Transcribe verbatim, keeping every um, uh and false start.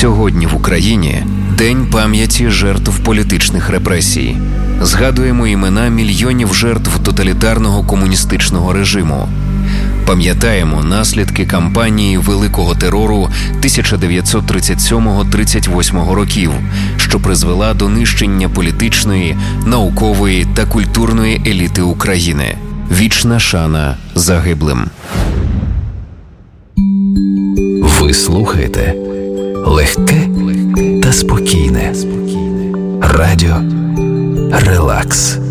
Сьогодні в Україні День пам'яті жертв політичних репресій. Згадуємо імена мільйонів жертв тоталітарного комуністичного режиму. Пам'ятаємо наслідки кампанії Великого терору тисяча дев'ятсот тридцять сьомого - тридцять восьмого років, що призвела до нищення політичної, наукової та культурної еліти України. Вічна шана загиблим. Ви слухаєте легке та спокійне радіо Релакс.